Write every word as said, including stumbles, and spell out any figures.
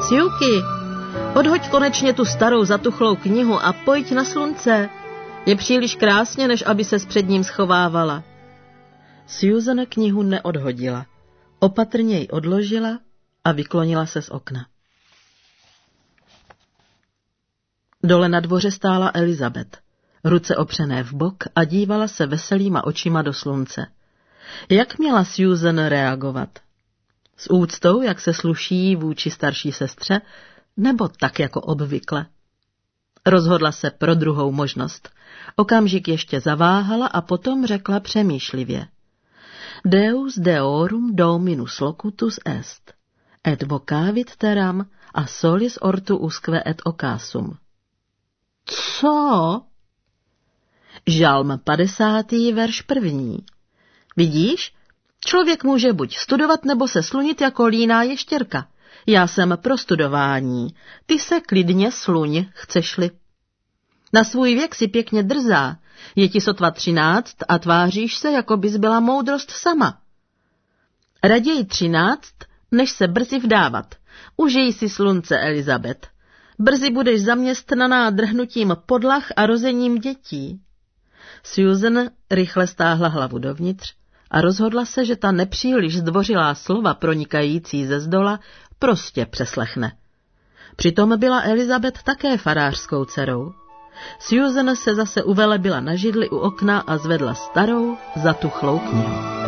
Sjuky, odhoď konečně tu starou zatuchlou knihu a pojď na slunce. Je příliš krásně, než aby ses před ním schovávala. Susan knihu neodhodila. Opatrně ji odložila a vyklonila se z okna. Dole na dvoře stála Elizabeth, ruce opřené v bok a dívala se veselýma očima do slunce. Jak měla Susan reagovat? S úctou, jak se sluší vůči starší sestře, nebo tak jako obvykle? Rozhodla se pro druhou možnost. Okamžik ještě zaváhala a potom řekla přemýšlivě. Deus deorum dominus locutus est, et vocavit teram a solis ortu usque et occasum. Co? Žalm padesátý, verš první. Vidíš? Člověk může buď studovat, nebo se slunit jako líná ještěrka. Já jsem pro studování. Ty se klidně sluň, chceš-li. Na svůj věk si pěkně drzá. Je ti sotva třináct a tváříš se, jako bys byla moudrost sama. Raději třináct, než se brzy vdávat. Užij si slunce, Elizabeth. Brzy budeš zaměstnaná drhnutím podlah a rozením dětí. Susan rychle stáhla hlavu dovnitř a rozhodla se, že ta nepříliš zdvořilá slova pronikající ze zdola prostě přeslechne. Přitom byla Elizabeth také farářskou dcerou. Susan se zase uvelebila na židli u okna a zvedla starou, zatuchlou knihu.